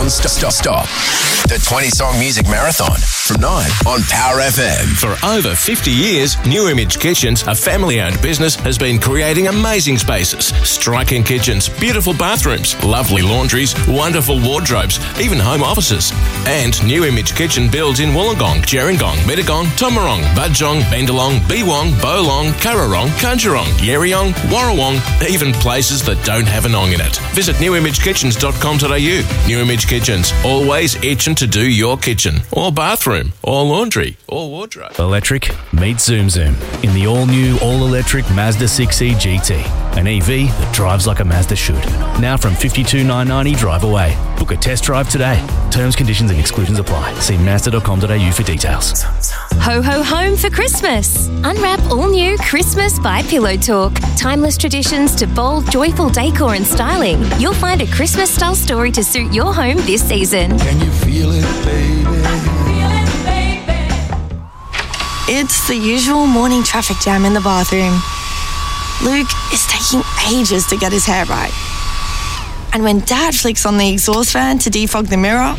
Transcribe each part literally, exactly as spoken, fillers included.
non-stop. Stop, stop. The twenty-song music marathon from nine on Power F M. For over fifty years, New Image Kitchens, a family-owned business, has been creating amazing spaces, striking kitchens, beautiful bathrooms, lovely laundries, wonderful wardrobes, even home offices. And New Image Kitchen builds in Wollongong, Gerringong, Mittagong, Tomarong, Budgong, Bendalong, Beewong, Bolong, Currarong, Kunjarong, Yerriong, Warrawong, even places that don't have an ong in it. Visit new image kitchens dot com dot a u. New Image Kitchens, always itching to do your kitchen, or bathroom, or laundry, or wardrobe. Electric, meet Zoom Zoom in the all-new, all-electric Mazda six E G T. An E V that drives like a Mazda should. Now from fifty-two thousand nine hundred ninety drive away. Book a test drive today. Terms, conditions and exclusions apply. See mazda dot com dot a u for details. Ho ho home for Christmas. Unwrap all new Christmas by Pillow Talk. Timeless traditions to bold, joyful decor and styling. You'll find a Christmas style story to suit your home this season. Can you feel it, baby? Feel it, baby. It's the usual morning traffic jam in the bathroom. Luke is taking ages to get his hair right. And when Dad flicks on the exhaust fan to defog the mirror,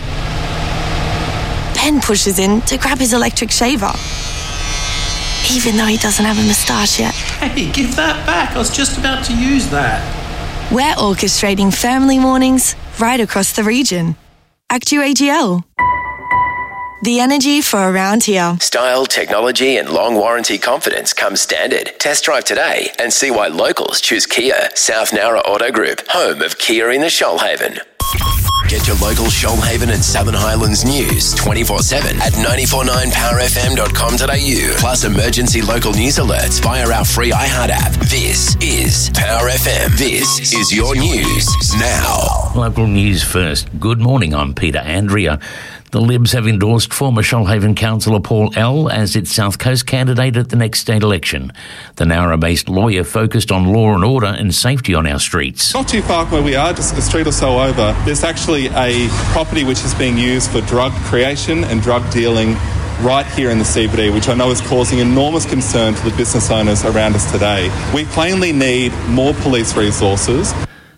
Ben pushes in to grab his electric shaver, even though he doesn't have a moustache yet. Hey, give that back. I was just about to use that. We're orchestrating family mornings right across the region. Actu A G L. The energy for around here. Style, technology and long warranty confidence come standard. Test drive today and see why locals choose Kia. South Nowra Auto Group, home of Kia in the Shoalhaven. Get your local Shoalhaven and Southern Highlands news twenty-four seven at nine four nine power f m dot com dot a u. Plus emergency local news alerts via our free iHeart app. This is Power F M. This is your news now. Local news first. Good morning, I'm Peter Andrea. The Libs have endorsed former Shoalhaven councillor Paul L as its South Coast candidate at the next state election. The Nowra-based lawyer focused on law and order and safety on our streets. Not too far from where we are, just a street or so over, there's actually a property which is being used for drug creation and drug dealing right here in the C B D, which I know is causing enormous concern to the business owners around us today. We plainly need more police resources.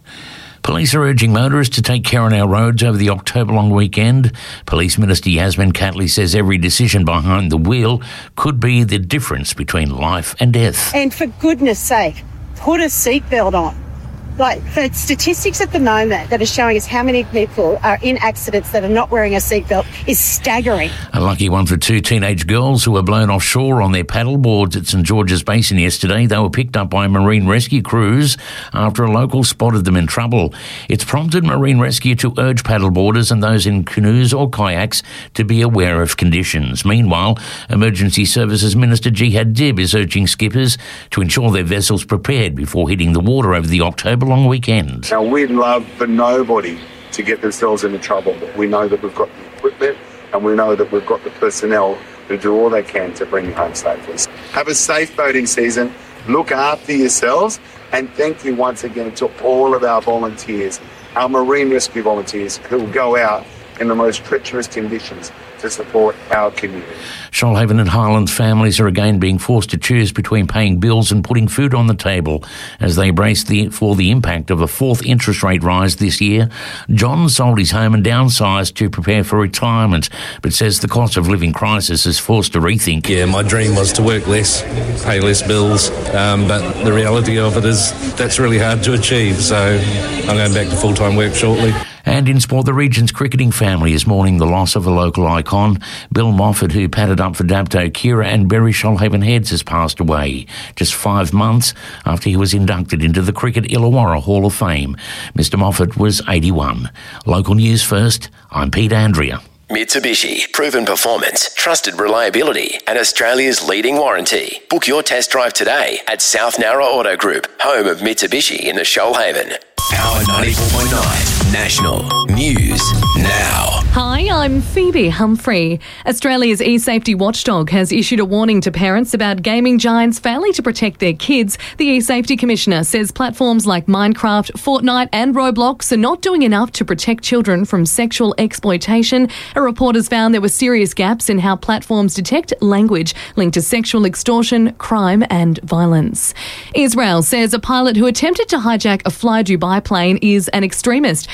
Police are urging motorists to take care on our roads over the October long weekend. Police Minister Yasmin Catley says every decision behind the wheel could be the difference between life and death. And for goodness sake, put a seatbelt on. Like, the statistics at the moment that are showing us how many people are in accidents that are not wearing a seatbelt is staggering. A lucky one for two teenage girls who were blown offshore on their paddle boards at St George's Basin yesterday. They were picked up by marine rescue crews after a local spotted them in trouble. It's prompted marine rescue to urge paddleboarders and those in canoes or kayaks to be aware of conditions. Meanwhile, Emergency Services Minister Jihad Dib is urging skippers to ensure their vessels prepared before hitting the water over the October long weekend. Now, we'd love for nobody to get themselves into trouble. We know that we've got the equipment and we know that we've got the personnel to do all they can to bring you home safely. Have a safe boating season, look after yourselves, and thank you once again to all of our volunteers, our marine rescue volunteers who will go out in the most treacherous conditions to support our community. Shoalhaven and Highland families are again being forced to choose between paying bills and putting food on the table as they brace the, for the impact of a fourth interest rate rise this year. John sold his home and downsized to prepare for retirement, but says the cost of living crisis has forced a rethink. Yeah, my dream was to work less, pay less bills, um, but the reality of it is that's really hard to achieve, so I'm going back to full-time work shortly. And in sport, the region's cricketing family is mourning the loss of a local icon. Bill Moffat, who padded up for Dapto Kira and Berry Shoalhaven Heads, has passed away just five months after he was inducted into the Cricket Illawarra Hall of Fame. Mister Moffat was eighty-one. Local news first, I'm Pete Andrea. Mitsubishi, proven performance, trusted reliability, and Australia's leading warranty. Book your test drive today at South Nowra Auto Group, home of Mitsubishi in the Shoalhaven. Power ninety-four point nine, National News Now. Hi, I'm Phoebe Humphrey. Australia's e-safety watchdog has issued a warning to parents about gaming giants failing to protect their kids. The e-safety commissioner says platforms like Minecraft, Fortnite and Roblox are not doing enough to protect children from sexual exploitation. A report has found there were serious gaps in how platforms detect language linked to sexual extortion, crime and violence. Israel says a pilot who attempted to hijack a Fly Dubai plane is an extremist.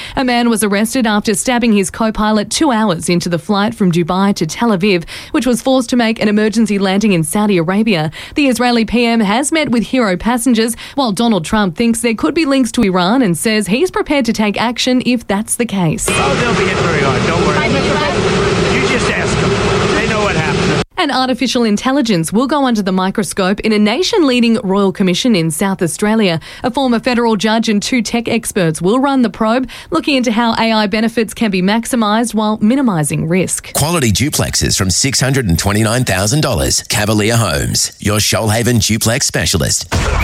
A man was arrested after stabbing his co-pilot two hours into the flight from Dubai to Tel Aviv, which was forced to make an emergency landing in Saudi Arabia. The Israeli P M has met with hero passengers, while Donald Trump thinks there could be links to Iran and says he's prepared to take action if that's the case. Oh, they'll be hit very hard. Don't worry. You just ask them. They know what happened. And artificial intelligence will go under the microscope in a nation-leading royal commission in South Australia. A former federal judge and two tech experts will run the probe, looking into how A I benefits can be maximised while minimising risk. Quality duplexes from six hundred twenty-nine thousand dollars. Cavalier Homes, your Shoalhaven duplex specialist.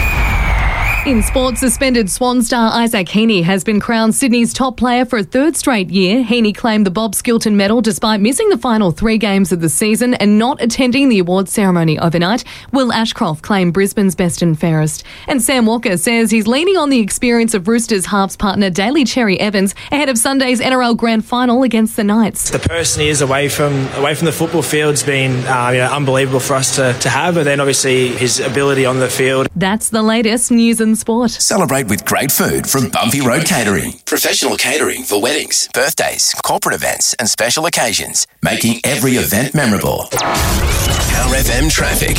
In sports, suspended Swan star Isaac Heaney has been crowned Sydney's top player for a third straight year. Heaney claimed the Bob Skilton medal despite missing the final three games of the season and not attending the awards ceremony overnight. Will Ashcroft claimed Brisbane's best and fairest. And Sam Walker says he's leaning on the experience of Roosters halves partner Daly Cherry Evans ahead of Sunday's N R L Grand Final against the Knights. The person he is away from away from the football field's been uh, you know, unbelievable for us to, to have, but then obviously his ability on the field. That's the latest news and sport. Celebrate with great food from Bumpy Road Catering. Professional catering for weddings, birthdays, corporate events and special occasions, making every event memorable. Power F M traffic.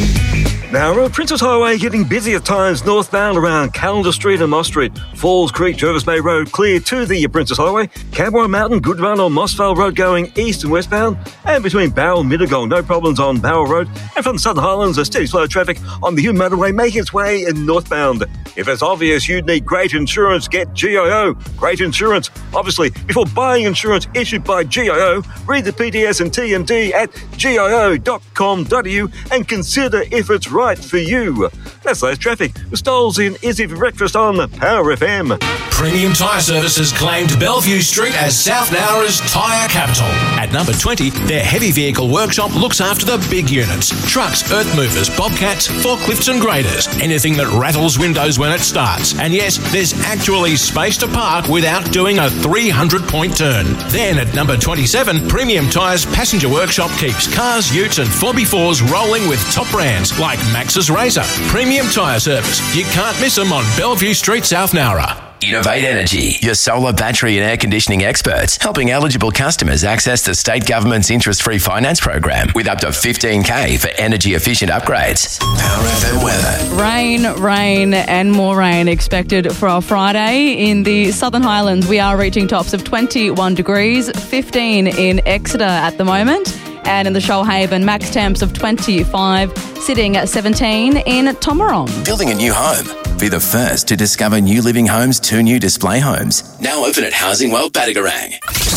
Now, Princess Highway getting busy at times northbound around Calendar Street and Moss Street. Falls Creek, Jervis Bay Road clear to the Princess Highway. Cowboy Mountain, Good Run on Mossvale Road going east and westbound. And between Barrel and Middlegong, no problems on Barrel Road. And from the Southern Highlands, a steady flow of traffic on the Hume Motorway making its way in northbound. If it's obvious you'd need great insurance, get G I O. Great insurance. Obviously, before buying insurance issued by G I O, read the P D S and T M D at G I O dot com dot A U and consider if it's right for you. That's less traffic. Stoles in Izzy for breakfast on Power F M. Premium Tyre Services claimed Bellevue Street as South Nowra's tyre capital. At number twenty, their heavy vehicle workshop looks after the big units. Trucks, earth movers, bobcats, forklifts and graders. Anything that rattles windows when it starts. And yes, there's actually space to park without doing a three hundred point turn. Then at number twenty-seven, Premium Tyres Passenger Workshop keeps cars, utes and four by fours rolling with top brands like Maxxis Razor. Premium Tyre Service. You can't miss them on Bellevue Street, South Nowra. Innovate Energy, your solar, battery and air conditioning experts, helping eligible customers access the state government's interest-free finance program with up to fifteen K for energy-efficient upgrades. Power F M weather. Rain, rain and more rain expected for our Friday. In the Southern Highlands, we are reaching tops of twenty-one degrees, fifteen in Exeter at the moment. And in the Shoalhaven, max temps of twenty-five, sitting at seventeen in Tomarong. Building a new home. Be the first to discover New Living Homes' two new display homes. Now open at Housing World Badagarang.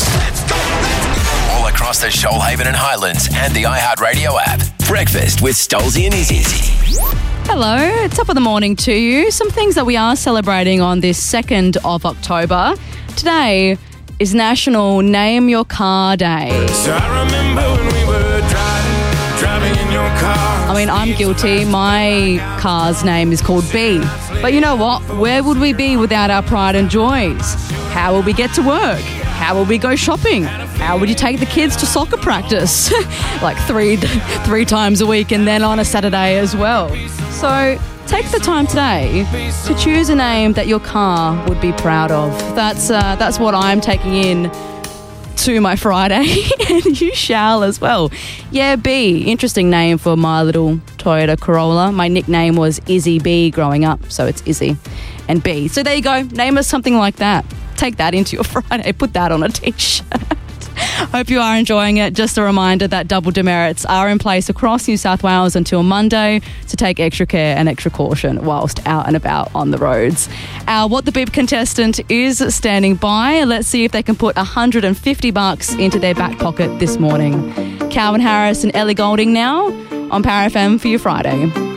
All across the Shoalhaven and Highlands and the iHeartRadio app. Breakfast with Stolzy and Izzy. Hello, top of the morning to you. Some things that we are celebrating on this second of October. Today is National Name Your Car Day. So I remember when we were driving, driving in your car. I mean, I'm guilty. My car's name is called B. But you know what? Where would we be without our pride and joys? How will we get to work? How will we go shopping? How would you take the kids to soccer practice? like three three times a week and then on a Saturday as well. So take the time today to choose a name that your car would be proud of. That's uh, that's what I'm taking in to my Friday, and you shall as well. Yeah, B. Interesting name for my little Toyota Corolla. My nickname was Izzy B growing up, so it's Izzy and B. So there you go. Name us something like that. Take that into your Friday. Put that on a t-shirt. Hope you are enjoying it. Just a reminder that double demerits are in place across New South Wales until Monday, so take extra care and extra caution whilst out and about on the roads. Our What the Beep contestant is standing by. Let's see if they can put one hundred fifty bucks into their back pocket this morning. Calvin Harris and Ellie Goulding now on Power F M for your Friday.